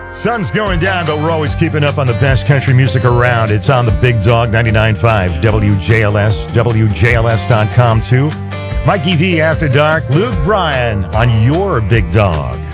Sun's going down, but we're always keeping up on the best country music around. It's on the Big Dog 99.5 WJLS, WJLS.com too. Mikey V After Dark, Luke Bryan on your Big Dog.